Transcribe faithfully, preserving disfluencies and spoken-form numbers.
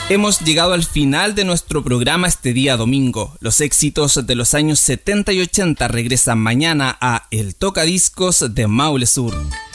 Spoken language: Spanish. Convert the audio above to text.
Hemos llegado al final de nuestro programa este día domingo. Los éxitos de los años setenta y ochenta regresan mañana a El Tocadiscos de Maule Sur.